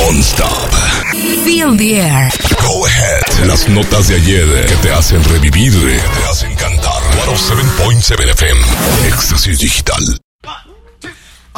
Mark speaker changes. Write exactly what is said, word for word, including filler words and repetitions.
Speaker 1: Non-stop.
Speaker 2: Feel the air.
Speaker 1: Go ahead. Las notas de ayer que te hacen revivir, que te hacen cantar. ciento siete punto siete F M. Éxtasis Digital.